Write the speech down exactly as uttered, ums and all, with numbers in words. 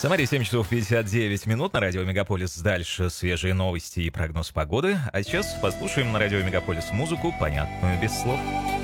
Самаре семь часов пятьдесят девять минут на радио Мегаполис. Дальше свежие новости и прогноз погоды. А сейчас послушаем на радио Мегаполис музыку, понятную без слов.